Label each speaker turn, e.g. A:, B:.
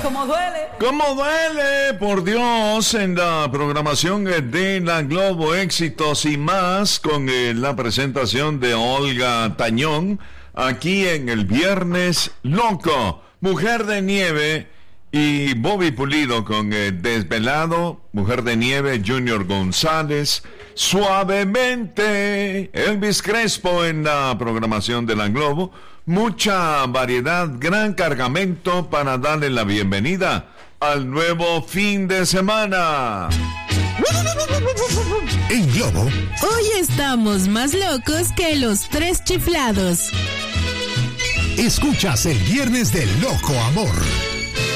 A: ¿Cómo duele?
B: ¿Cómo duele? Por Dios, en la programación de La Globo, éxitos y más, con la presentación de Olga Tañón, aquí en el Viernes Loco, Mujer de Nieve, y Bobby Pulido con Desvelado, Mujer de Nieve, Junior González, Suavemente, Elvis Crespo en la programación de La Globo. Mucha variedad, gran cargamento para darle la bienvenida al nuevo fin de semana.
C: En Globo,
D: hoy estamos más locos que los tres chiflados.
C: Escuchas el Viernes del Loco Amor.